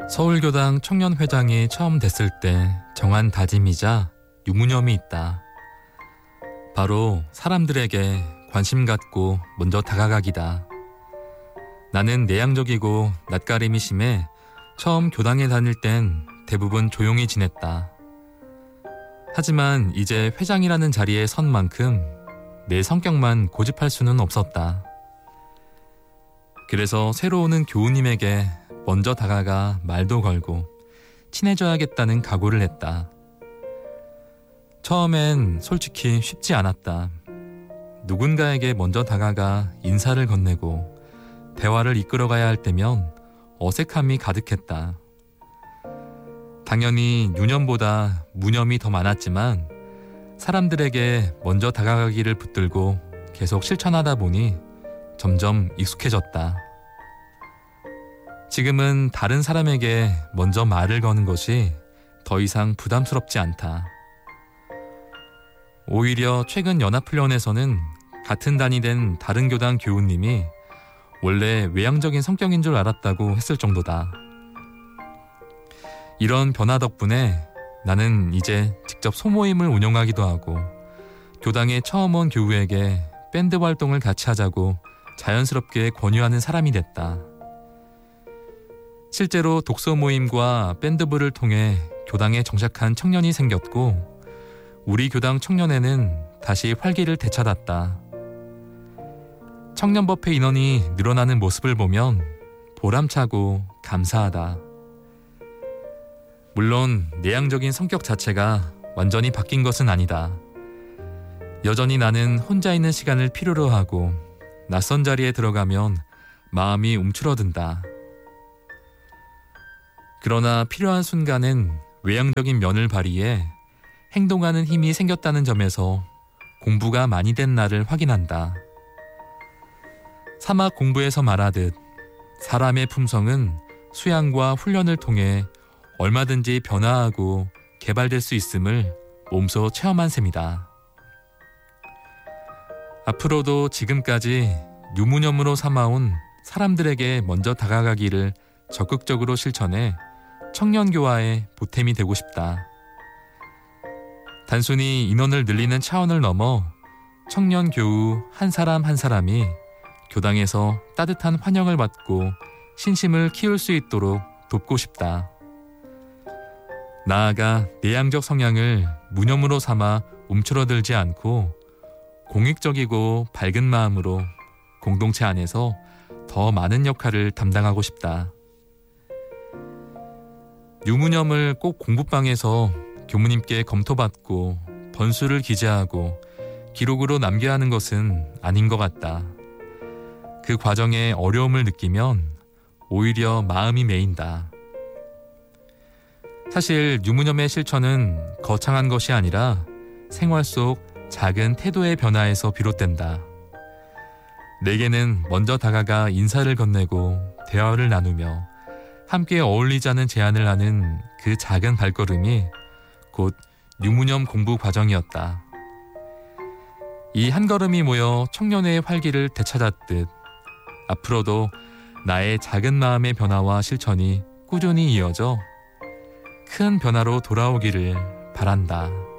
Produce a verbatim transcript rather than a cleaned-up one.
서울교당 청년회장이 처음 됐을 때 정한 다짐이자 유무념이 있다. 바로 사람들에게 관심 갖고 먼저 다가가기다. 나는 내향적이고 낯가림이 심해 처음 교당에 다닐 땐 대부분 조용히 지냈다. 하지만 이제 회장이라는 자리에 선 만큼 내 성격만 고집할 수는 없었다. 그래서 새로 오는 교우님에게 먼저 다가가 말도 걸고 친해져야겠다는 각오를 했다. 처음엔 솔직히 쉽지 않았다. 누군가에게 먼저 다가가 인사를 건네고 대화를 이끌어가야 할 때면 어색함이 가득했다. 당연히 유념보다 무념이 더 많았지만 사람들에게 먼저 다가가기를 붙들고 계속 실천하다 보니 점점 익숙해졌다. 지금은 다른 사람에게 먼저 말을 거는 것이 더 이상 부담스럽지 않다. 오히려 최근 연합훈련에서는 같은 단이 된 다른 교당 교우님이 원래 외향적인 성격인 줄 알았다고 했을 정도다. 이런 변화 덕분에 나는 이제 직접 소모임을 운영하기도 하고 교당에 처음 온 교우에게 밴드 활동을 같이 하자고 자연스럽게 권유하는 사람이 됐다. 실제로 독서 모임과 밴드부를 통해 교당에 정착한 청년이 생겼고 우리 교당 청년회는 다시 활기를 되찾았다. 청년법회 인원이 늘어나는 모습을 보면 보람차고 감사하다. 물론 내향적인 성격 자체가 완전히 바뀐 것은 아니다. 여전히 나는 혼자 있는 시간을 필요로 하고 낯선 자리에 들어가면 마음이 움츠러든다. 그러나 필요한 순간엔 외향적인 면을 발휘해 행동하는 힘이 생겼다는 점에서 공부가 많이 된 나를 확인한다. 사막 공부에서 말하듯 사람의 품성은 수양과 훈련을 통해 얼마든지 변화하고 개발될 수 있음을 몸소 체험한 셈이다. 앞으로도 지금까지 유무념으로 삼아온 사람들에게 먼저 다가가기를 적극적으로 실천해 청년교화의 보탬이 되고 싶다. 단순히 인원을 늘리는 차원을 넘어 청년교우 한 사람 한 사람이 교당에서 따뜻한 환영을 받고 신심을 키울 수 있도록 돕고 싶다. 나아가 내향적 성향을 무념으로 삼아 움츠러들지 않고 공익적이고 밝은 마음으로 공동체 안에서 더 많은 역할을 담당하고 싶다. 유무념을 꼭 공부방에서 교무님께 검토받고 번수를 기재하고 기록으로 남겨야 하는 것은 아닌 것 같다. 그 과정에 어려움을 느끼면 오히려 마음이 메인다. 사실 유무념의 실천은 거창한 것이 아니라 생활 속 작은 태도의 변화에서 비롯된다. 내게는 먼저 다가가 인사를 건네고 대화를 나누며 함께 어울리자는 제안을 하는 그 작은 발걸음이 곧 유무념 공부 과정이었다. 이 한 걸음이 모여 청년회의 활기를 되찾았듯 앞으로도 나의 작은 마음의 변화와 실천이 꾸준히 이어져 큰 변화로 돌아오기를 바란다.